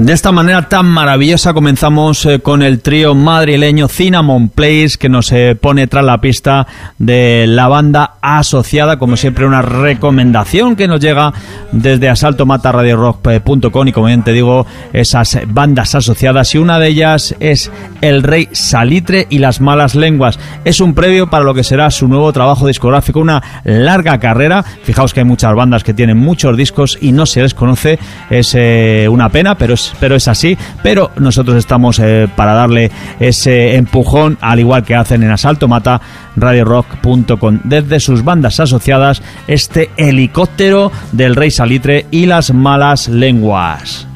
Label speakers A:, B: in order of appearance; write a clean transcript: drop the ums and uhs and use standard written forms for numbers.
A: De esta manera tan maravillosa comenzamos con el trío madrileño Cinnamon Place, que nos pone tras la pista de la banda asociada. Como siempre, una recomendación que nos llega desde asaltomataradiorock.com, y como bien te digo, esas bandas asociadas, y una de ellas es El Rey Salitre y Las Malas Lenguas. Es un previo para lo que será su nuevo trabajo discográfico, una larga carrera. Fijaos que hay muchas bandas que tienen muchos discos y no se les conoce, es una pena, pero es así. Pero nosotros estamos para darle ese empujón, al igual que hacen en asaltomataradiorock.com. Desde sus bandas asociadas, este Helicóptero del Rey Salitre y Las Malas Lenguas.